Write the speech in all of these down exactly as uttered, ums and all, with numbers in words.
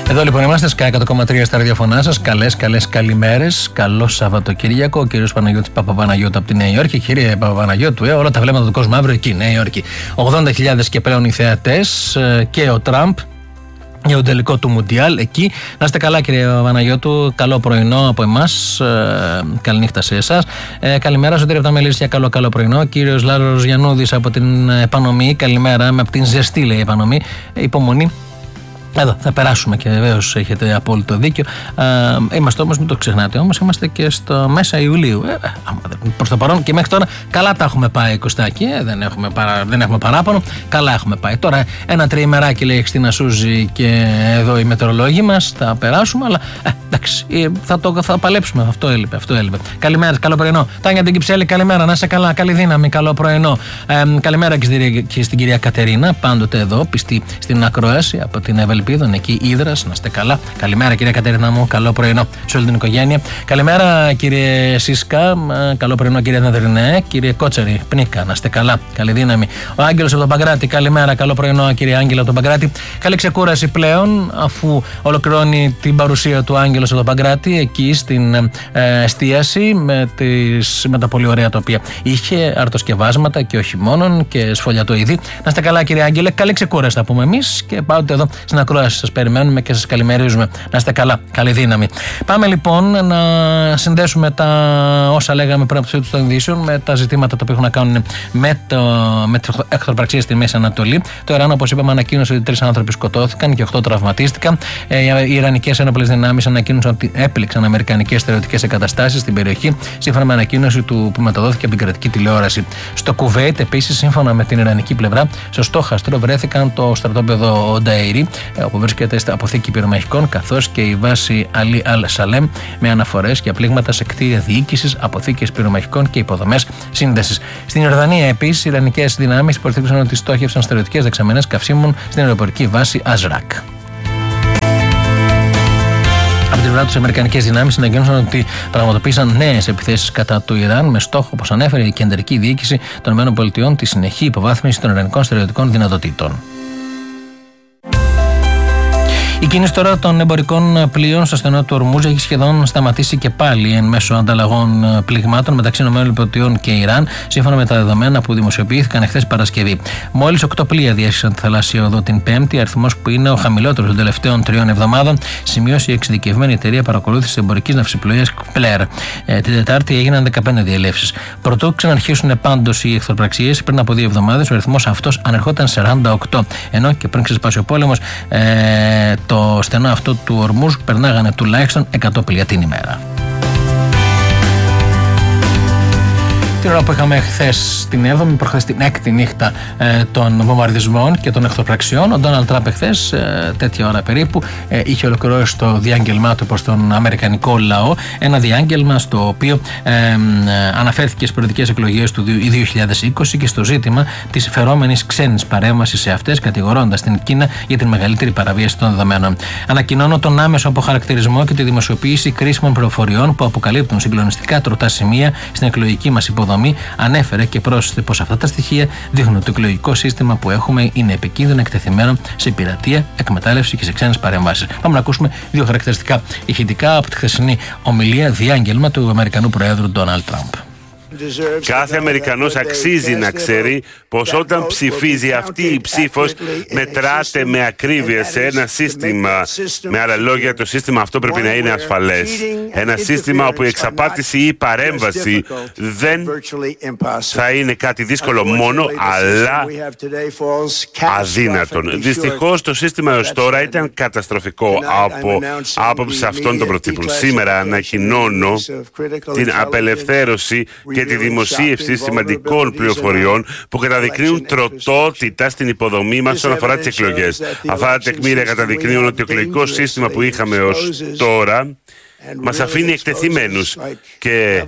Εδώ λοιπόν είμαστε, Sky εκατό κόμμα τρία στα ραδιοφωνά σας. Καλές, καλές καλημέρες. Καλό Σαββατοκύριακο. Ο κύριος Παναγιώτης Παπαπαναγιώτου από τη Νέα Υόρκη. Κύριε Παπαπαναγιώτου, ε, όλα τα βλέμματα του κόσμου αύριο εκεί, Νέα Υόρκη. ογδόντα χιλιάδες και πλέον οι θεατές και ο Τραμπ για τον τελικό του Μουντιάλ εκεί. Να είστε καλά, κύριε Παναγιώτου. Καλό πρωινό από εμάς. Ε, καληνύχτα σε εσάς. Ε, καλημέρα, Σωτήρη από τα Μελίσια. Καλό, καλό πρωινό. Κύριος Λάρος Γιαννούδης από την Επανομή. Καλημέρα, με από την ζεστή λέει Επανομή. Ε, υπομονή. Εδώ θα περάσουμε και βεβαίως έχετε απόλυτο δίκιο. Ε, είμαστε όμως, μην το ξεχνάτε όμως, είμαστε και στο μέσα Ιουλίου. Ε, προς το παρόν και μέχρι τώρα καλά τα έχουμε πάει, Κωστάκη. Ε, δεν, έχουμε παρά, δεν έχουμε παράπονο. Καλά έχουμε πάει. Τώρα ένα τριημεράκι λέει η Χριστίνα Σούζη και εδώ οι μετεωρολόγοι μας. Θα περάσουμε, αλλά ε, εντάξει, θα, το, θα παλέψουμε. Αυτό έλειπε. Αυτό έλειπε. Καλημέρα, καλό πρωινό. Τάνια την Κυψέλη, καλημέρα. Να είσαι καλά, καλή δύναμη, καλό πρωινό. Ε, καλημέρα και στην κυρία Κατερίνα, πάντοτε εδώ, πιστή στην ακρόαση από την Ευελπίδα. Εκεί Ίδρας, να είστε καλά. Καλημέρα, κυρία Κατερίνα μου, καλό πρωινό σε όλη την οικογένεια. Καλημέρα, κύριε Σίσκα, καλό πρωινό, κύριε Ναδρινέ. Κύριε Κότσαρη, Πνίκα, να είστε καλά. Καλή δύναμη. Ο Άγγελος από τον Παγκράτη, καλημέρα, καλό πρωινό, κύριε Άγγελο από τον Παγκράτη. Καλή ξεκούραση πλέον, αφού ολοκληρώνει την παρουσία του Άγγελος από τον Παγκράτη εκεί στην ε, εστίαση με, τις, με τα πολύ ωραία τοπία. Είχε αρτοσκευάσματα και όχι μόνον και σφολιατοειδή. Να είστε καλά, κύριε Άγγελε. Καλή ξεκούραση θα πούμε εμείς και πάτε εδώ στην ακρόαση. Σας περιμένουμε και σας καλημερίζουμε. Να είστε καλά, καλή δύναμη. Πάμε λοιπόν να συνδέσουμε τα όσα λέγαμε πριν από το των ειδήσεων με τα ζητήματα τα οποία έχουν να κάνουν με, το, με τις εχθροπραξίες στη Μέση Ανατολή. Το Ιράν, όπως είπαμε, ανακοίνωσε ότι τρεις άνθρωποι σκοτώθηκαν και οκτώ τραυματίστηκαν. Ε, οι Ιρανικές ένοπλες δυνάμεις ανακοίνωσαν ότι έπληξαν αμερικανικές στερεωτικές εγκαταστάσεις στην περιοχή, σύμφωνα με ανακοίνωση του, που μεταδόθηκε από την κρατική τηλεόραση. Στο Κουβέιτ, επίσης, σύμφωνα με την Ιρανική πλευρά, στο στόχαστρο βρέθηκαν το στρατόπεδο Ονταΐρι, όπου βρίσκεται στην αποθήκη πυρομαχικών, καθώς και η βάση Αλί Αλ Σαλέμ, με αναφορές και πλήγματα σε κτίρια διοίκησης, αποθήκες πυρομαχικών και υποδομές σύνδεσης. Στην Ιορδανία, επίσης, οι Ιρανικές δυνάμεις υποστήριξαν ότι στόχευσαν στερεωτικές δεξαμενές καυσίμων στην αεροπορική βάση Αζράκ. Από την πλευρά τους, οι αμερικανικές δυνάμεις ανακοίνωσαν ότι πραγματοποίησαν νέες επιθέσεις κατά του Ιράν με στόχο, όπως ανέφερε η κεντρική διοίκηση των ΗΠΑ, τη συνεχή υποβάθμιση των ιρανικών στερεωτικών δυνατοτήτων. Η κίνηση τώρα των εμπορικών πλοίων στο στενό του Ορμούζ έχει σχεδόν σταματήσει και πάλι εν μέσω ανταλλαγών πληγμάτων μεταξύ ΗΠΑ και Ιράν, σύμφωνα με τα δεδομένα που δημοσιοποιήθηκαν εχθές Παρασκευή. Μόλις οκτώ πλοία διέσχισαν τη θαλάσσια οδό την Πέμπτη, αριθμός που είναι ο χαμηλότερος των τελευταίων τριών εβδομάδων, σημείωσε η εξειδικευμένη εταιρεία παρακολούθησης εμπορικής ναυσιπλοείας Πλέρ. Ε, την Τετάρτη έγιναν δεκαπέντε διελεύσεις. Προτού ξαναρχίσουν πάντως οι εχθροπραξίες, πριν από δύο εβδομάδες ο αριθμός αυτός ανερχόταν σαράντα οκτώ. Ενώ και πριν ξεσπάσει ο πόλεμος, ε, το στενό αυτό του Ορμούζ περνάγανε τουλάχιστον εκατό πλοία την ημέρα. Την ώρα που είχαμε χθες την έβδομη, προχθές την έκτη νύχτα ε, των βομβαρδισμών και των εχθροπραξιών, ο Ντόναλντ Τραμπ χθες, ε, τέτοια ώρα περίπου, ε, είχε ολοκληρώσει το διάγγελμά του προς τον αμερικανικό λαό. Ένα διάγγελμα στο οποίο ε, ε, αναφέρθηκε στις προεδρικές εκλογές του δύο χιλιάδες είκοσι και στο ζήτημα της φερόμενης ξένης παρέμβασης σε αυτές, κατηγορώντας την Κίνα για την μεγαλύτερη παραβίαση των δεδομένων. Ανακοινώνω τον άμεσο αποχαρακτηρισμό και τη δημοσιοποίηση κρίσιμων πληροφοριών που αποκαλύπτουν συγκλονιστικά τροτά σημεία στην εκλογική μας υποδομή. Ανέφερε και πρόσθεσε πως αυτά τα στοιχεία δείχνουν ότι το εκλογικό σύστημα που έχουμε είναι επικίνδυνο, εκτεθειμένο σε πειρατεία, εκμετάλλευση και σε ξένες παρεμβάσεις. Πάμε να ακούσουμε δύο χαρακτηριστικά ηχητικά από τη χθεσινή ομιλία διάγγελμα του Αμερικανού Προέδρου Ντόναλντ Τραμπ. Κάθε Αμερικανός αξίζει να ξέρει πως όταν ψηφίζει, αυτή η ψήφος μετράται με ακρίβεια σε ένα σύστημα. Με άλλα λόγια, το σύστημα αυτό πρέπει να είναι ασφαλές. Ένα σύστημα όπου η εξαπάτηση ή η παρέμβαση δεν θα είναι κάτι δύσκολο μόνο, αλλά αδύνατον. Δυστυχώς το σύστημα έως τώρα ήταν καταστροφικό από άποψη αυτών των προτύπων. Σήμερα ανακοινώνω την απελευθέρωση και τη δημοσίευση σημαντικών πληροφοριών που καταδεικνύουν τροτότητα στην υποδομή μας όσον αφορά τις εκλογές. Αυτά τα τεκμήρια καταδεικνύουν ότι το εκλογικό σύστημα που είχαμε ως τώρα μας αφήνει εκτεθειμένους και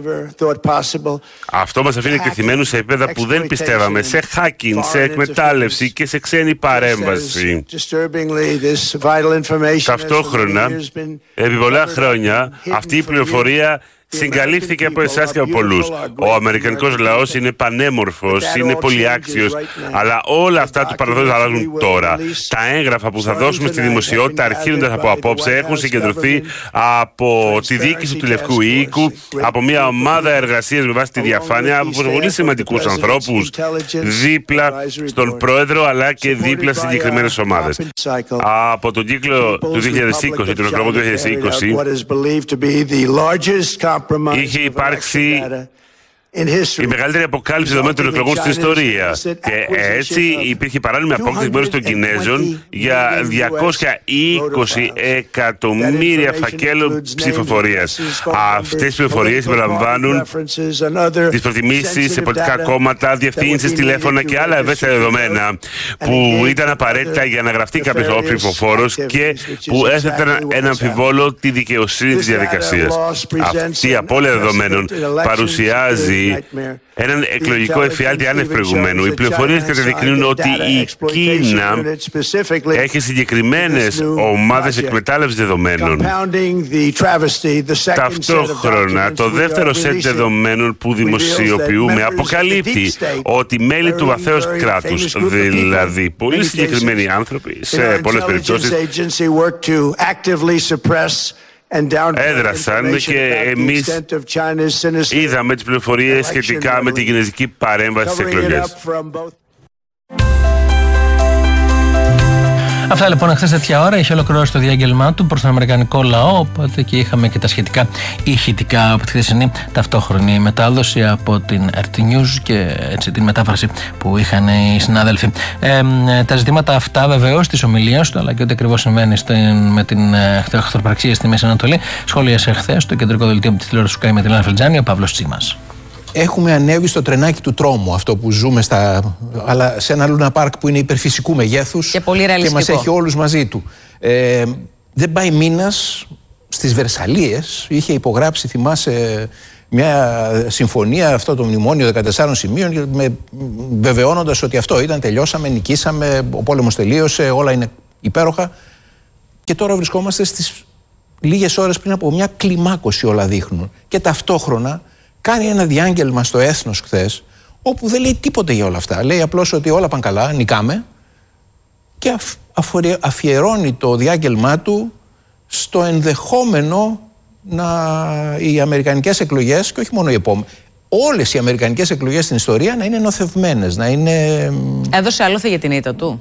αυτό μας αφήνει εκτεθειμένους σε επίπεδα που δεν πιστεύαμε, σε hacking, σε εκμετάλλευση και σε ξένη παρέμβαση. Ταυτόχρονα, επί πολλά χρόνια, αυτή η πληροφορία συγκαλύφθηκε από εσάς και από πολλούς. Ο αμερικανικός λαός είναι πανέμορφος, είναι πολυάξιος, αλλά όλα αυτά του παρελθόντος αλλάζουν τώρα. Τα έγγραφα που θα δώσουμε στη δημοσιότητα, αρχίζοντας από απόψε, έχουν συγκεντρωθεί από τη διοίκηση του Λευκού Οίκου, από μια ομάδα εργασίας με βάση τη διαφάνεια, από πολύ σημαντικούς ανθρώπους δίπλα στον πρόεδρο, αλλά και δίπλα στις συγκεκριμένες ομάδες. Από τον κύκλο του δύο χιλιάδες είκοσι, τον εκλογό του δύο χιλιάδες είκοσι, είχε υπάρξει η μεγαλύτερη αποκάλυψη δεδομένων των εκλογών στην ιστορία. Και έτσι υπήρχε παράνομη απόκτηση μέρους των Κινέζων για διακόσια είκοσι εκατομμύρια φακέλων ψηφοφορίας. Αυτές οι πληροφορίες συμπεριλαμβάνουν τις προτιμήσεις σε πολιτικά κόμματα, διευθύνσεις, τηλέφωνα και άλλα ευαίσθητα δεδομένα που ήταν απαραίτητα για να γραφτεί κάποιος ως ψηφοφόρος και που έθεταν ένα αμφιβόλο τη δικαιοσύνη της διαδικασίας. Αυτή η απώλεια δεδομένων παρουσιάζει έναν εκλογικό εφιάλτη άνευ προηγουμένου. Οι πληροφορίες καταδεικνύουν ότι η Κίνα έχει συγκεκριμένες ομάδες εκμετάλλευσης δεδομένων. Ταυτόχρονα, το δεύτερο σετ δεδομένων που δημοσιοποιούμε αποκαλύπτει ότι μέλη του βαθέως κράτους, δηλαδή πολύ συγκεκριμένοι άνθρωποι, σε πολλές περιπτώσεις, έδρασαν και εμείς είδαμε τις πληροφορίες σχετικά με την κινέζικη παρέμβαση στις εκλογές. Αυτά λοιπόν χθες τέτοια ώρα είχε ολοκληρώσει το διάγγελμά του προς τον αμερικανικό λαό, οπότε και είχαμε και τα σχετικά ηχητικά από τη χθεσινή ταυτόχρονη μετάδοση από την αρ τι News και έτσι την μετάφραση που είχαν οι συνάδελφοι. Ε, τα ζητήματα αυτά βεβαίως της ομιλίας του, αλλά και ό,τι ακριβώς συμβαίνει στην, με την εχθροπραξία στη Μέση Ανατολή, σχόλιασε χθες στο κεντρικό δελτίο της τηλεόρασης του Sky με την Λένα Φελτζάνη ο Παύλος Τσίμας. Έχουμε ανέβει στο τρενάκι του τρόμου, αυτό που ζούμε στα, αλλά σε ένα Λούνα Πάρκ που είναι υπερφυσικού μεγέθους και, πολύ και μας έχει όλους μαζί του. Ε, δεν πάει μήνας, στις Βερσαλίες είχε υπογράψει, θυμάσαι, μια συμφωνία, αυτό το μνημόνιο δεκατεσσάρων σημείων, με, βεβαιώνοντας ότι αυτό ήταν, τελειώσαμε, νικήσαμε, ο πόλεμος τελείωσε, όλα είναι υπέροχα. Και τώρα βρισκόμαστε στις λίγες ώρες πριν από μια κλιμάκωση, όλα δείχνουν. Και ταυτόχρονα κάνει ένα διάγγελμα στο Έθνος χθες, όπου δεν λέει τίποτε για όλα αυτά. Λέει απλώς ότι όλα πάνε καλά, νικάμε, και αφιερώνει το διάγγελμά του στο ενδεχόμενο να οι αμερικανικές εκλογές, και όχι μόνο οι επόμενες, όλες οι αμερικανικές εκλογές στην ιστορία να είναι νοθευμένες, να είναι... Έδωσε άλοθη για την ήττα του.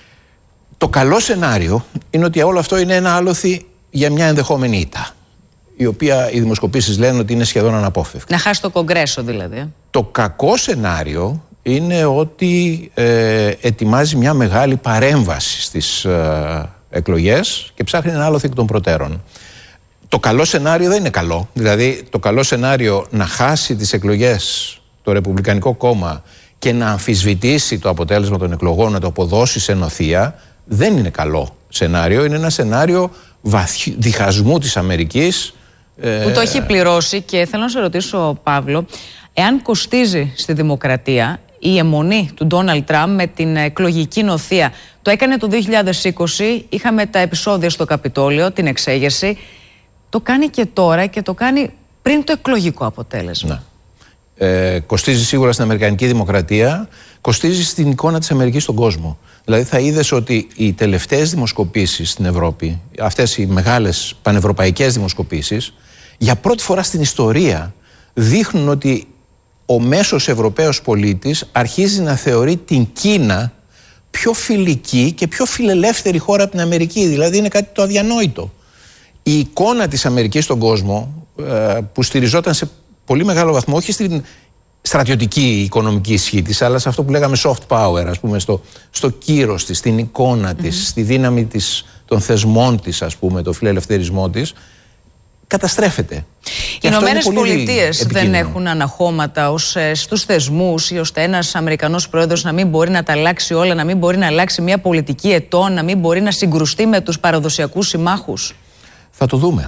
Το καλό σενάριο είναι ότι όλο αυτό είναι ένα άλοθη για μια ενδεχόμενη ήττα, η οποία οι δημοσκοπήσεις λένε ότι είναι σχεδόν αναπόφευκτη. Να χάσει το Κογκρέσο δηλαδή. Το κακό σενάριο είναι ότι ε, ετοιμάζει μια μεγάλη παρέμβαση στις ε, εκλογές και ψάχνει ένα άλοθη εκ των προτέρων. Το καλό σενάριο δεν είναι καλό. Δηλαδή το καλό σενάριο να χάσει τις εκλογές το Ρεπουμπλικανικό κόμμα και να αμφισβητήσει το αποτέλεσμα των εκλογών, να το αποδώσει σε νοθεία, δεν είναι καλό σενάριο. Είναι ένα σενάριο βαθι, διχασμού της Αμερικής, που το έχει πληρώσει. Και θέλω να σε ρωτήσω, Παύλο, εάν κοστίζει στη δημοκρατία η αιμονή του Ντόναλντ Τραμπ με την εκλογική νοθεία. Το έκανε το δύο χιλιάδες είκοσι, είχαμε τα επεισόδια στο Καπιτόλιο, την εξέγερση. Το κάνει και τώρα και το κάνει πριν το εκλογικό αποτέλεσμα. Ναι. Ε, κοστίζει σίγουρα στην Αμερικανική δημοκρατία, κοστίζει στην εικόνα της Αμερικής στον κόσμο. Δηλαδή θα είδες ότι οι τελευταίες δημοσκοπήσεις στην Ευρώπη, αυτές οι μεγάλες πανευρωπαϊκές δημοσκοπήσεις, για πρώτη φορά στην ιστορία δείχνουν ότι ο μέσος Ευρωπαίος πολίτης αρχίζει να θεωρεί την Κίνα πιο φιλική και πιο φιλελεύθερη χώρα από την Αμερική. Δηλαδή είναι κάτι το αδιανόητο. Η εικόνα της Αμερικής στον κόσμο, που στηριζόταν σε πολύ μεγάλο βαθμό, όχι στην στρατιωτική οικονομική ισχύ της, αλλά σε αυτό που λέγαμε soft power, ας πούμε, στο, στο κύρος της, στην εικόνα της, mm-hmm. στη δύναμη της, των θεσμών της, ας πούμε, το φιλελευθερισμό της, καταστρέφεται. Οι Ηνωμένες Πολιτείες δεν έχουν αναχώματα ως ε, στους θεσμούς, ή ώστε ένας Αμερικανός πρόεδρος να μην μπορεί να τα αλλάξει όλα, να μην μπορεί να αλλάξει μια πολιτική ετών, να μην μπορεί να συγκρουστεί με τους παραδοσιακούς συμμάχους. Θα το δούμε.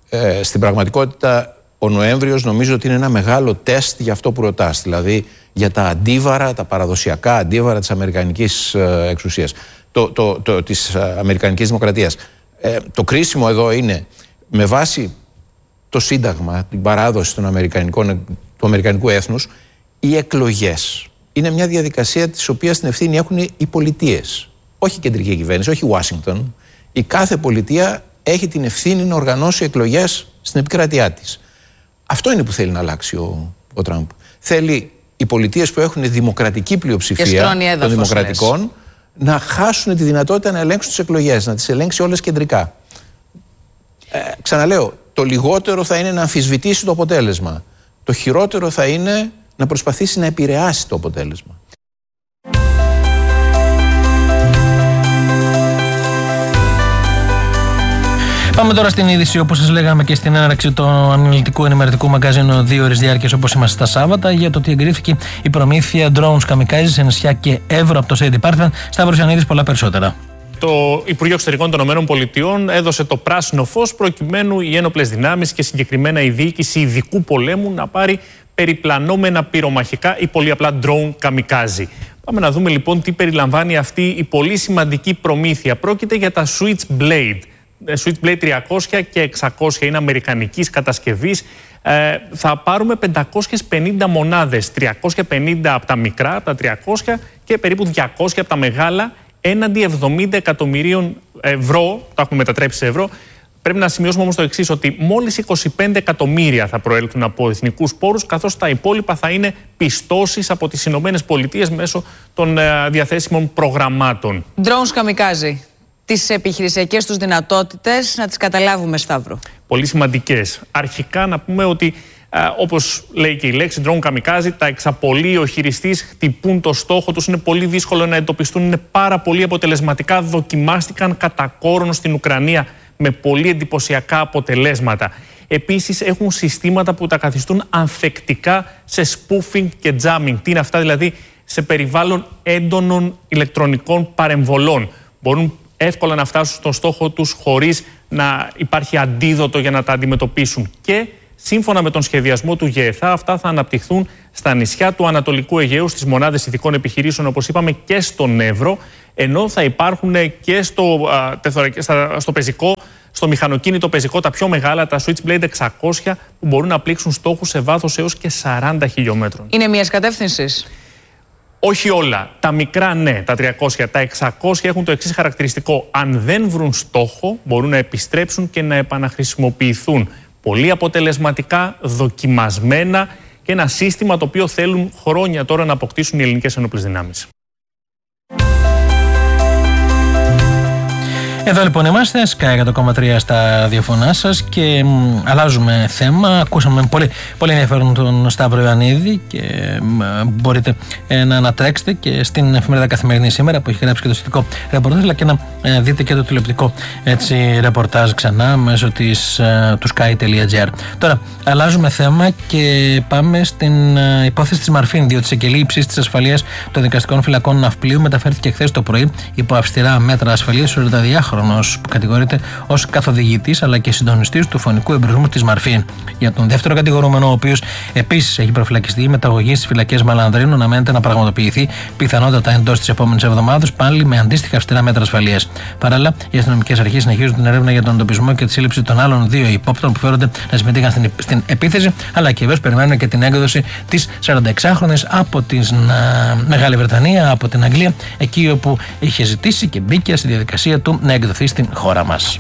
Ε, στην πραγματικότητα, ο Νοέμβριος νομίζω ότι είναι ένα μεγάλο τεστ για αυτό που ρωτάς, δηλαδή για τα αντίβαρα, τα παραδοσιακά αντίβαρα της αμερικανικής ε, εξουσίας, το, το, το, της αμερικανικής δημοκρατίας. Ε, το κρίσιμο εδώ είναι, με βάση το Σύνταγμα, την παράδοση των Αμερικανικών, του Αμερικανικού έθνους, οι εκλογές είναι μια διαδικασία της οποίας την ευθύνη έχουν οι πολιτείες. Όχι η κεντρική κυβέρνηση, όχι η Ουάσιγκτον. Η κάθε πολιτεία έχει την ευθύνη να οργανώσει εκλογές στην επικράτειά της. Αυτό είναι που θέλει να αλλάξει ο, ο Τραμπ. Θέλει οι πολιτείες που έχουν δημοκρατική πλειοψηφία των δημοκρατικών λες. να χάσουν τη δυνατότητα να ελέγξουν τις εκλογές, να τις ελέγξει όλες κεντρικά. Ε, ξαναλέω, το λιγότερο θα είναι να αμφισβητήσει το αποτέλεσμα. Το χειρότερο θα είναι να προσπαθήσει να επηρεάσει το αποτέλεσμα. Πάμε τώρα στην είδηση, όπως σας λέγαμε και στην έναρξη του αναλυτικού ενημερωτικού μαγκαζίνου δύο ώρες διάρκειας, όπως είμαστε στα Σάββατα, για το ότι εγκρίθηκε η προμήθεια drones kamikaze σε νησιά και Εύρο από το State Department. Σταύρος Ιωαννίδης, πολλά περισσότερα. Το Υπουργείο Εξωτερικών των ΗΠΑ έδωσε το πράσινο φως προκειμένου οι ένοπλες δυνάμεις και συγκεκριμένα η διοίκηση ειδικού πολέμου να πάρει περιπλανόμενα πυρομαχικά ή πολύ απλά drone kamikaze. Πάμε να δούμε λοιπόν τι περιλαμβάνει αυτή η πολύ σημαντική προμήθεια. Πρόκειται για τα Switchblade. Switchblade τριακόσια και εξακόσια είναι αμερικανικής κατασκευής. Ε, θα πάρουμε πεντακόσιες πενήντα μονάδες, τριακόσια πενήντα από τα μικρά, από τα τριακόσια και περίπου διακόσια από τα μεγάλα, έναντι εβδομήντα εκατομμυρίων ευρώ, το έχουμε μετατρέψει σε ευρώ. Πρέπει να σημειώσουμε όμως το εξής, ότι μόλις είκοσι πέντε εκατομμύρια θα προέλθουν από εθνικούς πόρους, καθώς τα υπόλοιπα θα είναι πιστώσεις από τις Ηνωμένες Πολιτείες μέσω των ε, διαθέσιμων προγραμμάτων. Drones kamikaze. Τις επιχειρησιακές τους δυνατότητες, να τις καταλάβουμε, Σταύρο. Πολύ σημαντικές. Αρχικά να πούμε ότι, α, όπως λέει και η λέξη, drone kamikaze, τα εξαπολύει ο χειριστής, χτυπούν το στόχο τους, είναι πολύ δύσκολο να εντοπιστούν, είναι πάρα πολύ αποτελεσματικά, δοκιμάστηκαν κατά κόρον στην Ουκρανία με πολύ εντυπωσιακά αποτελέσματα. Επίσης έχουν συστήματα που τα καθιστούν ανθεκτικά σε spoofing και jamming. Τι είναι αυτά, δηλαδή σε περιβάλλον έντονων ηλεκτρονικών παρεμβολών. Μπορούν εύκολα να φτάσουν στον στόχο τους χωρίς να υπάρχει αντίδοτο για να τα αντιμετωπίσουν. Και σύμφωνα με τον σχεδιασμό του ΓΕΘΑ, αυτά θα αναπτυχθούν στα νησιά του Ανατολικού Αιγαίου, στις μονάδες ειδικών επιχειρήσεων, όπως είπαμε, και στον Εύρο, ενώ θα υπάρχουν και στο, α, στο πεζικό, στο μηχανοκίνητο πεζικό, τα πιο μεγάλα, τα Switchblade εξακόσια, που μπορούν να πλήξουν στόχους σε βάθος έως και σαράντα χιλιόμετρων. Είναι μιας κατεύθυνσης. Όχι όλα. Τα μικρά ναι, τα τριακόσια. Τα εξακόσια έχουν το εξής χαρακτηριστικό. Αν δεν βρουν στόχο, μπορούν να επιστρέψουν και να επαναχρησιμοποιηθούν. Πολύ αποτελεσματικά, δοκιμασμένα και ένα σύστημα το οποίο θέλουν χρόνια τώρα να αποκτήσουν οι ελληνικές ενόπλες δυνάμεις. Εδώ λοιπόν είμαστε, Sky εκατό κόμμα τρία στα ραδιοφωνά σας και μ, αλλάζουμε θέμα. Ακούσαμε πολύ, πολύ ενδιαφέρον τον Σταύρο Ιωαννίδη και μ, μπορείτε ε, να ανατρέξετε και στην εφημερίδα Καθημερινή σήμερα που έχει γράψει και το σχετικό ρεπορτάζ, αλλά και να ε, δείτε και το τηλεοπτικό έτσι, ρεπορτάζ ξανά μέσω της, ε, του sky τελεία gr. Τώρα αλλάζουμε θέμα και πάμε στην ε, υπόθεση της Μαρφίν, διότι σε κελί υψής της ασφαλείας των δικαστικών φυλακών Ναυπλίου μεταφέρθηκε χθες το πρωί υπό αυστηρά μέτρα ασφαλείας ο εικοσιδυάχρονος που κατηγορείται ως καθοδηγητής αλλά και συντονιστής του φωνικού εμπρισμού της Μαρφίν. Για τον δεύτερο κατηγορούμενο, ο οποίος επίσης έχει προφυλακιστεί, η μεταγωγή στις φυλακές Μαλανδρίνου αναμένεται να πραγματοποιηθεί πιθανότατα εντός της επόμενης εβδομάδας, πάλι με αντίστοιχα αυστηρά μέτρα ασφαλείας. Παράλληλα, οι αστυνομικές αρχές συνεχίζουν την έρευνα για τον εντοπισμό και τη σύλληψη των άλλων δύο υπόπτων που φέρονται να συμμετείχαν στην, στην επίθεση, αλλά και βέβαια περιμένουν και την έκδοση της σαρανταεξάχρονης από την Μεγάλη Βρετανία, από την Αγγλία, εκεί όπου είχε ζητήσει και μπήκε στη διαδικασία του να εκδοθεί στην χώρα μας.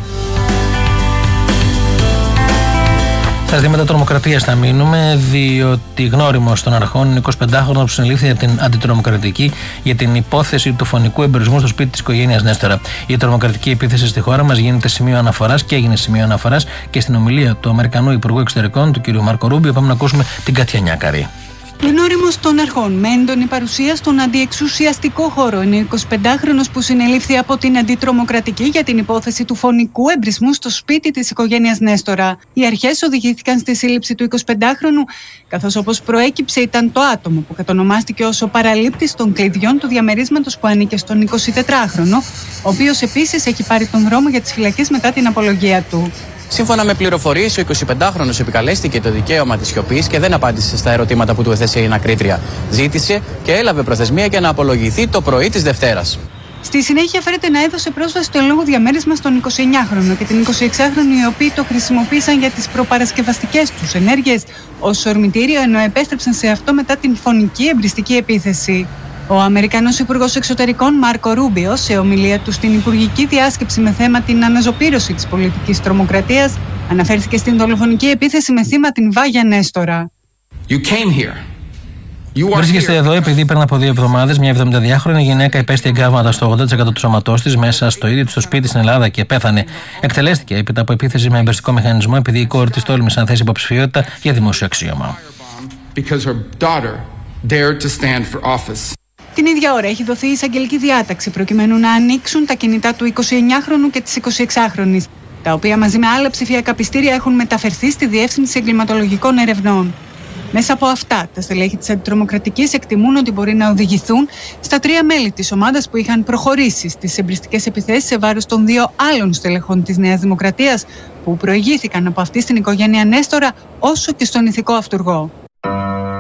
Στα ζητήματα τρομοκρατίας θα μείνουμε, διότι γνώριμος των αρχών είναι εικοσιπεντάχρονος που συνελήφθη από την αντιτρομοκρατική για την υπόθεση του φωνικού εμπειρισμού στο σπίτι της οικογένειας Νέστορα. Η τρομοκρατική επίθεση στη χώρα μας γίνεται σημείο αναφοράς και έγινε σημείο αναφοράς και στην ομιλία του Αμερικανού Υπουργού Εξωτερικών, του κ. Μάρκο Ρούμπιο. Πάμε να ακούσουμε την Κατιά Νιάκαρη. Γνώριμος των αρχών, με έντονη παρουσία στον αντιεξουσιαστικό χώρο, είναι ο εικοσιπεντάχρονος που συνελήφθη από την αντιτρομοκρατική για την υπόθεση του φωνικού εμπρισμού στο σπίτι της οικογένειας Νέστορα. Οι αρχές οδηγήθηκαν στη σύλληψη του εικοσιπεντάχρονου, καθώς όπως προέκυψε ήταν το άτομο που κατονομάστηκε ως ο παραλήπτης των κλειδιών του διαμερίσματος που ανήκε στον εικοσιτετράχρονο, ο οποίος επίσης έχει πάρει τον δρόμο για τις φυλακές μετά την απολογία του. Σύμφωνα με πληροφορίες, ο εικοσιπεντάχρονος επικαλέστηκε το δικαίωμα της σιωπής και δεν απάντησε στα ερωτήματα που του έθεσε η ανακρίτρια. Ζήτησε και έλαβε προθεσμία για να απολογηθεί το πρωί της Δευτέρας. Στη συνέχεια φέρεται να έδωσε πρόσβαση στο εν λόγω διαμέρισμα στον εικοσιεννιάχρονο και την εικοσιεξάχρονη, οι οποίοι το χρησιμοποίησαν για τις προπαρασκευαστικές τους ενέργειες ως ορμητήριο, ενώ επέστρεψαν σε αυτό μετά την φωνική εμπριστική επίθεση. Ο Αμερικανός Υπουργός Εξωτερικών Μάρκο Ρούμπιο, σε ομιλία του στην Υπουργική Διάσκεψη με θέμα την αναζωπήρωση της πολιτικής τρομοκρατίας, αναφέρθηκε στην δολοφονική επίθεση με θύμα την Βάγια Νέστορα. You came here. Βρίσκεστε εδώ επειδή πριν από δύο εβδομάδες μια εβδομηνταδυάχρονη γυναίκα υπέστη εγκάβματα στο ογδόντα τοις εκατό του σώματός της μέσα στο ίδιο της το σπίτι στην Ελλάδα και πέθανε. Εκτελέστηκε έπειτα από επίθεση με εμπεριστικό μηχανισμό επειδή η κόρη της τόλμησε να θέσει υποψηφιότητα για δημόσιο αξίωμα. Την ίδια ώρα έχει δοθεί εισαγγελική διάταξη προκειμένου να ανοίξουν τα κινητά του εικοσιεννιάχρονου και της εικοσιεξάχρονης, τα οποία μαζί με άλλα ψηφιακά πιστήρια έχουν μεταφερθεί στη Διεύθυνση Εγκληματολογικών Ερευνών. Μέσα από αυτά, τα στελέχη της Αντιτρομοκρατικής εκτιμούν ότι μπορεί να οδηγηθούν στα τρία μέλη της ομάδας που είχαν προχωρήσει στις εμπριστικές επιθέσεις σε βάρος των δύο άλλων στελεχών της Νέας Δημοκρατίας, που προηγήθηκαν από αυτή στην οικογένεια Νέστορα, όσο και στον ηθικό αυτούργο.